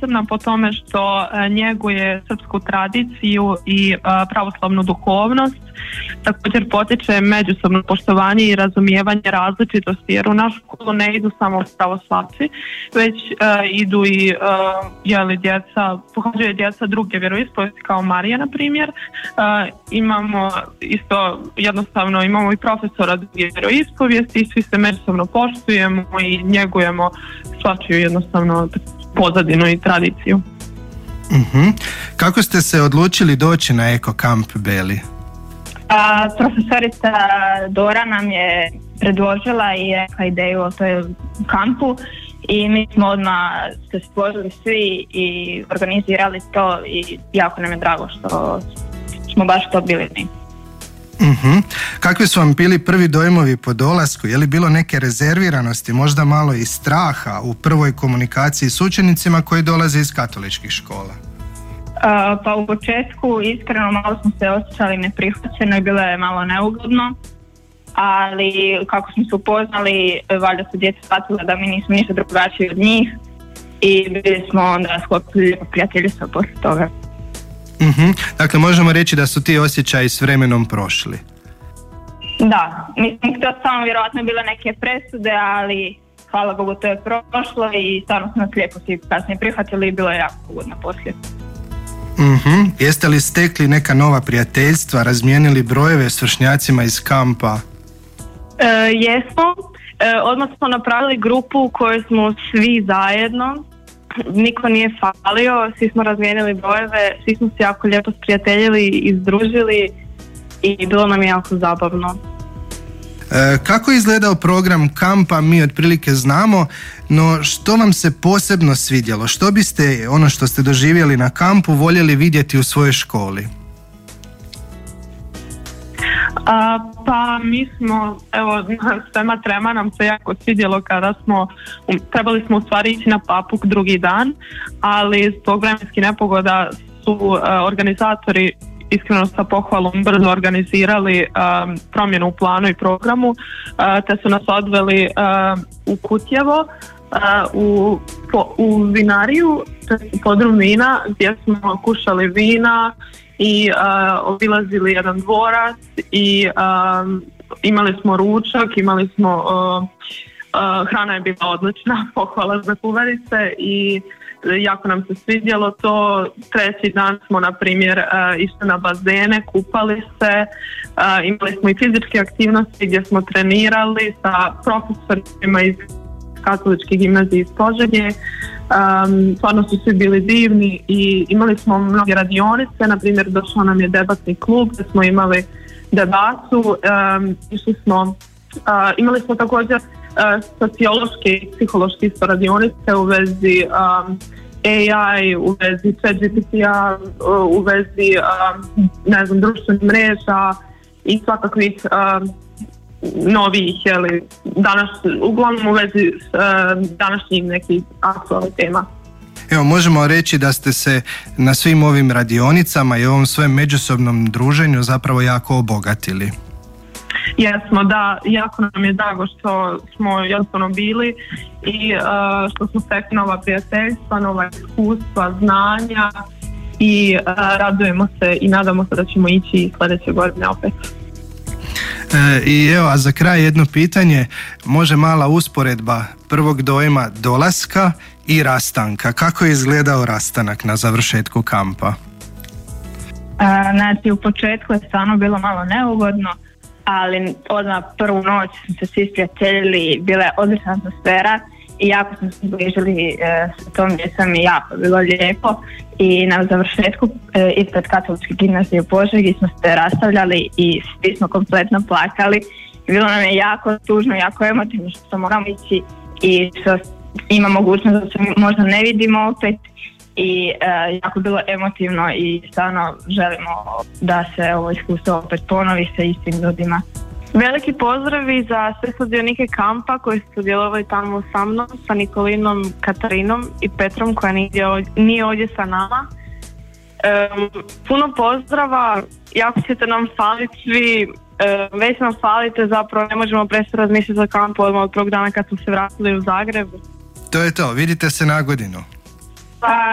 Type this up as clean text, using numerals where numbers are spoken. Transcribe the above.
posebna po tome što njeguje srpsku tradiciju i pravoslavnu duhovnost. Također potiče međusobno poštovanje i razumijevanje različitosti, jer u našu školu ne idu samo pravoslavci, već idu i pohađaju djeca druge vjeroispovijesti kao Marija na primjer. Imamo isto jednostavno imamo i profesora druge vjeroispovijesti i svi se međusobno poštujemo i njegujemo svačiju jednostavno pozadinu i tradiciju. Kako ste se odlučili doći na Eko Kamp Beli? Profesorica Dora nam je predložila i rekla ideju o toj kampu i mi smo odmah se stvorili svi i organizirali to i jako nam je drago što smo baš to bili mi. Kakvi su vam bili prvi dojmovi po dolasku? Je li bilo neke rezerviranosti, možda malo i straha u prvoj komunikaciji s učenicima koji dolaze iz katoličkih škola? Pa u početku iskreno malo smo se osjećali neprihvaćeno i bilo je malo neugodno, ali kako smo se upoznali, valjda su djeca shvatila da mi nismo ništa drugačiji od njih i bili smo onda sklopili prijateljstva poslije toga. Dakle, možemo reći da su ti osjećaji s vremenom prošli. Da, mislim to samo vjerojatno bile neke presude, ali hvala Bogu to je prošlo i stvarno smo nas lijepo svi kasnije prihvatili i bilo je jako ugodno poslije. Jeste li stekli neka nova prijateljstva, razmijenili brojeve s vršnjacima iz kampa? Jesmo. Odmah smo napravili grupu u kojoj smo svi zajedno. Niko nije falio, svi smo razmijenili brojeve, svi smo se jako lijepo sprijateljili i združili i bilo nam je jako zabavno. Kako je izgledao program kampa mi otprilike znamo, no što vam se posebno svidjelo? Što biste, ono što ste doživjeli na kampu, voljeli vidjeti u svojoj školi? Pa mi smo, evo, svema trema nam se jako svidjelo kada trebali smo u stvari ići na Papuk drugi dan, ali zbog vremenskih nepogoda su organizatori iskreno sa pohvalom brzo organizirali promjenu u planu i programu, te su nas odveli u Kutjevo, u vinariju, podrum vina, gdje smo kušali vina i obilazili jedan dvorac i imali smo ručak, imali smo hrana je bila odlična, pohvala za kuvarice i jako nam se svidjelo to. Treći dan smo na primjer išli na bazene, kupali se, imali smo i fizičke aktivnosti gdje smo trenirali sa profesorima iz katoličke gimnazije iz Požege. Stvarno su svi bili divni i imali smo mnoge radionice, na primjer došao nam je debatni klub gdje smo imali debatu, imali smo također sociološke i psihološke radionice u vezi AI, u vezi ChatGPT-a, u vezi društvenih mreža i svakakvih novih, uglavnom u vezi s današnjih nekih aktualnih tema. Evo, možemo reći da ste se na svim ovim radionicama i ovom svojem međusobnom druženju zapravo jako obogatili. Jesmo, da, jako nam je drago što smo jednostavno bili i što smo stekli nova prijateljstva, nova iskustva, znanja i radujemo se i nadamo se da ćemo ići sljedeće godine opet. I evo, a za kraj jedno pitanje, može mala usporedba prvog dojma dolaska i rastanka. Kako je izgledao rastanak na završetku kampa? Znači, u početku je stvarno bilo malo neugodno, ali odmah prvu noć smo se svi sprijateljili, bila je odlična atmosfera i jako smo se zbližili s tom djecom i jako bilo lijepo. I na završetku ispred katoličke gimnazije u Požegi smo se rastavljali i svi smo kompletno plakali. Bilo nam je jako tužno, jako emotivno što moramo ići i što ima mogućnost da se možda ne vidimo opet i jako bilo emotivno i stvarno želimo da se ovo iskustvo opet ponovi sa istim ljudima. Veliki pozdravi za sve sudionike kampa koji su sudjelovali tamo sa mnom, sa Nikolinom, Katarinom i Petrom koja nije ovdje sa nama. Puno pozdrava, jako ćete nam faliti svi, već nam falite, zapravo ne možemo prestati razmišljati za kampu odmah od prvog dana kad smo se vratili u Zagreb. To je to, vidite se na godinu. Pa